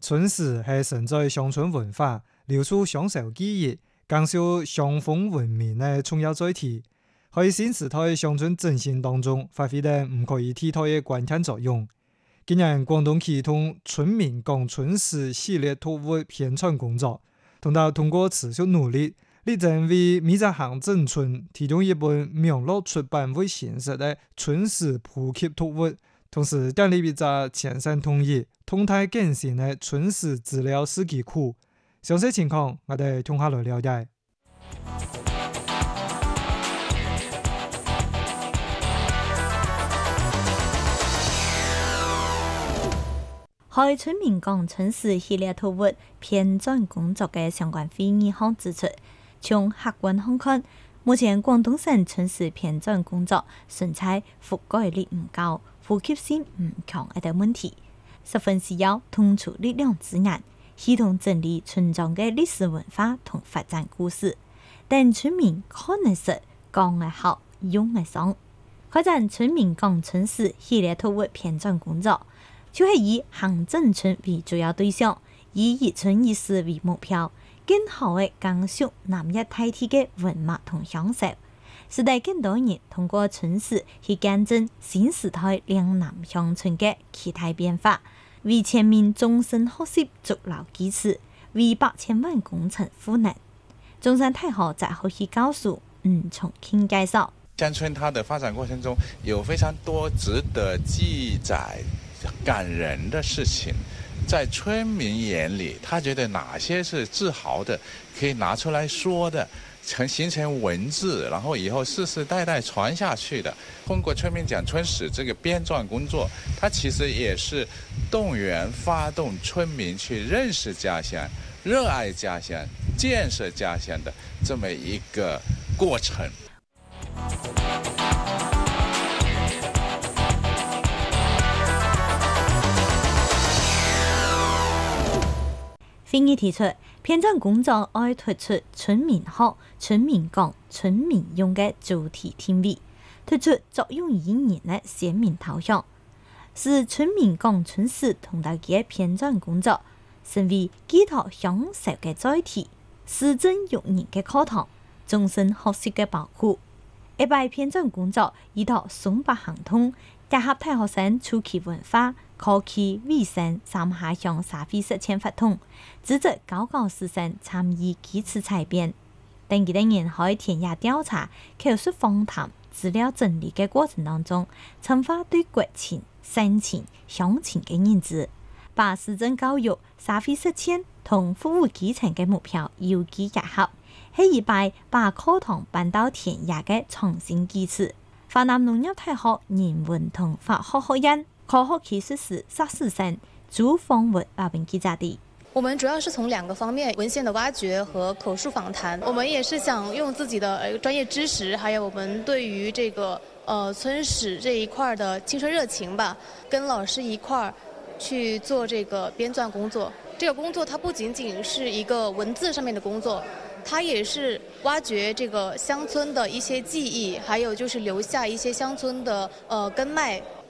村史系承载乡村文化、留住乡愁记忆、讲述乡风文明的重要载体，喺新时代乡村振兴当中发挥了唔可以替代嘅关键作用。今年广东启动村民讲村史系列托物宣传工作，同到通过持续努力，力争为米扎行镇村提供一本名录出版会形式的村史普及托物。同时建立一个全省统一、动态更新的村史资料数据库。详细情况，我哋同下来了解。 喺村民讲村史系列图物编纂工作嘅相关会议上指出，从客观上看，目前广东省村史编纂工作纯粹覆盖率唔高。普及性唔强一个问题，十分需要通出力量资源，系统整理村庄嘅历史文化同发展故事，等村民看得识、讲得好、用得上。开展村民讲村史系列图物编纂工作，就是以行政村为主要对象，以一村一史为目标，更好嘅讲述南一大体嘅文物同享受。使得更多人通过村史去见证新时代岭南乡村的其他变化，为全民终身学习筑牢基础，为8000万工程赋能。中山大学在后期教授重庆介绍， 乡村它的发展过程中有非常多值得记载、感人的事情，在村民眼里，他觉得哪些是自豪的，可以拿出来说的。形成文字，然后以后世世代代传下去的。通过村民讲村史这个编撰工作，它其实也是动员发动村民去认识家乡、热爱家乡、建设家乡的这么一个过程。 会议提出，编纂工作要突出村民学、村民讲、村民用嘅主题定位，突出作用意义嘅鲜明头像，使村民讲村史同大嘅编纂工作成为寄托享受嘅载体，施政育人嘅课堂，终身学习嘅宝库。一摆编纂工作依托松柏行通，结合大学生初期文化、科技、卫生3下乡社会实践法统，组织高校师生参与基础采编。等几年喺田野调查、口述访谈、资料整理嘅过程当中，深化对国情、省情、乡情嘅认知，把市政教育、社会实践同服务基层嘅目标有机结合，喺一摆把课堂搬到田野嘅创新基础。华南农业大学人文同法学学院科学技术史硕士生朱芳文报名记者的。 我们主要是从2个方面，文献的挖掘和口述访谈。我们也是想用自己的专业知识，还有我们对于这个村史这一块的青春热情吧，跟老师一块儿去做这个编纂工作。这个工作它不仅仅是一个文字上面的工作，它也是挖掘这个乡村的一些记忆，还有就是留下一些乡村的根脉